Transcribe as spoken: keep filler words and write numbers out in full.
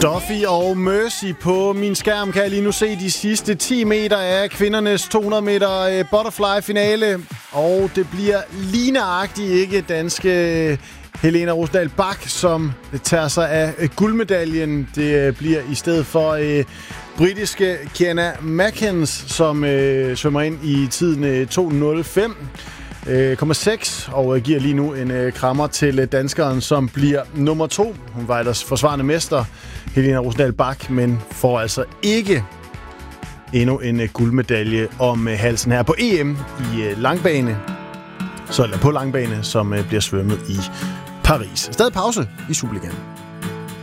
Duffy og Mercy på min skærm kan jeg lige nu se de sidste ti meter af kvindernes to hundrede meter butterfly-finale. Og det bliver lige nøjagtigt ikke danske Helena Rosendal Bach, som tager sig af guldmedaljen. Det bliver i stedet for øh, britiske Kiana Mackens, som øh, svømmer ind i tiden to nul fem komma seks og giver lige nu en øh, krammer til danskeren, som bliver nummer to. Hun var ellers forsvarende mester, Helena Rosendal Bach, men får altså ikke endnu en øh, guldmedalje om øh, halsen her på E M i øh, langbane, så eller på langbane, som øh, bliver svømmet i Paris. Stadig pause i Superligaen.